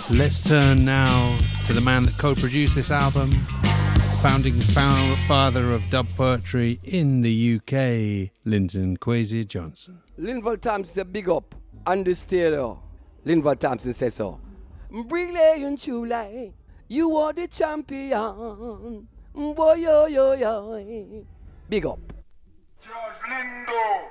Let's turn now to the man that co-produced this album, founding father of dub poetry in the UK, Linton Kwesi Johnson. Linval Thompson said big up on the stereo. Linval Thompson said so. Brilliant July, you are the champion. Boy, yo, yo, yo. Big up. George Lindo.